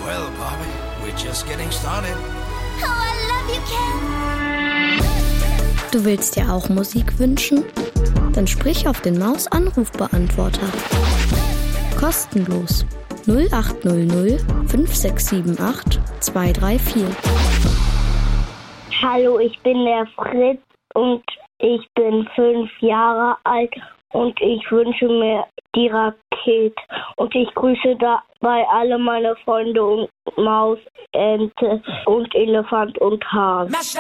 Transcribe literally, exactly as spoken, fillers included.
Well, Bobby, we're just getting started. Oh, I love you, Ken. Du willst dir auch Musik wünschen? Dann sprich auf den Maus-Anrufbeantworter. Kostenlos. null acht null null fünf sechs sieben acht zwei drei vier. Hallo, ich bin der Fritz und ich bin fünf Jahre alt und ich wünsche mir die Rakete. Und ich grüße dabei alle meine Freunde und Maus, Ente und Elefant und Hase.